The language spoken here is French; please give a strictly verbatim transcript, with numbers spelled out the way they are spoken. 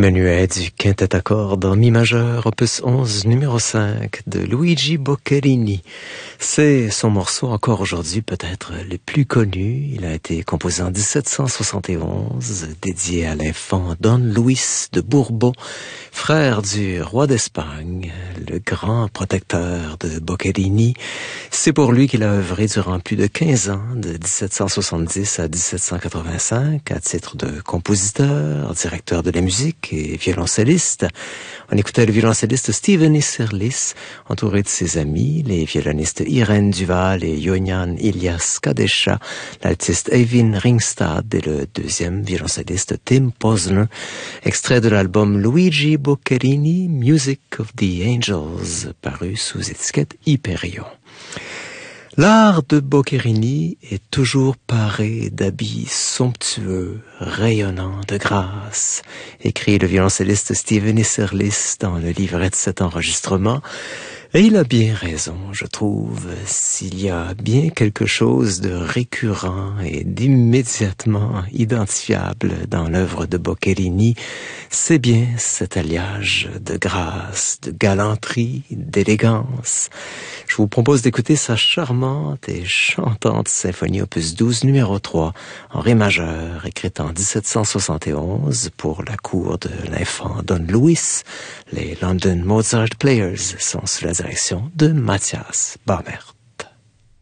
Menuet du quintet à cordes en mi majeur, opus onze, numéro cinq, de Luigi Boccherini. C'est son morceau encore aujourd'hui peut-être le plus connu. Il a été composé en dix-sept cent soixante et onze, dédié à l'enfant Don Luis de Bourbon, frère du roi d'Espagne, le grand protecteur de Boccherini. C'est pour lui qu'il a œuvré durant plus de quinze ans, de dix-sept cent soixante-dix à dix-sept cent quatre-vingt-cinq, à titre de compositeur, directeur de la musique et violoncelliste. On écoutait le violoncelliste Steven Isserlis, entouré de ses amis, les violonistes Irène Duval et Jonian Ilias Kadesha, l'altiste Eivind Ringstad et le deuxième violoncelliste Tim Posner. Extrait de l'album Luigi Boccherini, Music of the Angels, paru sous étiquette Hyperion. L'art de Boccherini est toujours paré d'habits somptueux, rayonnants de grâce, écrit le violoncelliste Steven Isserlis dans le livret de cet enregistrement. Et il a bien raison, je trouve, s'il y a bien quelque chose de récurrent et d'immédiatement identifiable dans l'œuvre de Boccherini, c'est bien cet alliage de grâce, de galanterie, d'élégance. Je vous propose d'écouter sa charmante et chantante symphonie opus douze numéro trois en ré majeur, écrite en dix-sept cent soixante et onze pour la cour de l'infant Don Luis. Les London Mozart Players sont sous la direction de Matthias Baumert.